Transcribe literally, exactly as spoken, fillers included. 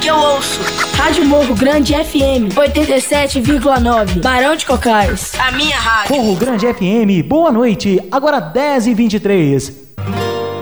eu ouço. Rádio Morro Grande F M oitenta e sete vírgula nove, Barão de Cocais. A minha rádio. Morro Grande F M, boa noite. Agora dez e vinte e três.